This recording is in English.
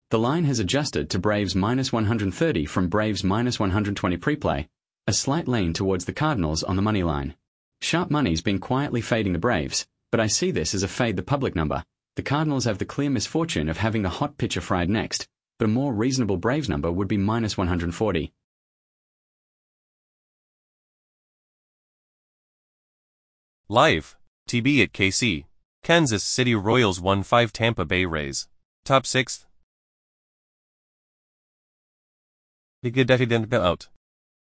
The line has adjusted to Braves minus 130 from Braves minus 120 pre-play, a slight lean towards the Cardinals on the money line. Sharp money's been quietly fading the Braves, but I see this as a fade the public number. The Cardinals have the clear misfortune of having the hot pitcher fried next, but a more reasonable Braves number would be minus 140. Live. TB at KC. Kansas City Royals 1-5 Tampa Bay Rays. Top 6. Out.